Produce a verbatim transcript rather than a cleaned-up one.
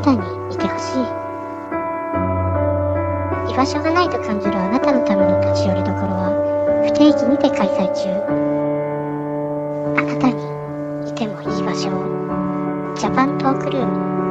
たにいてほしい。居場所がないと感じるあなたのための立ち寄りどころは不定期にて開催中。あなたにいてもいい場所を。ジャパントークルーム。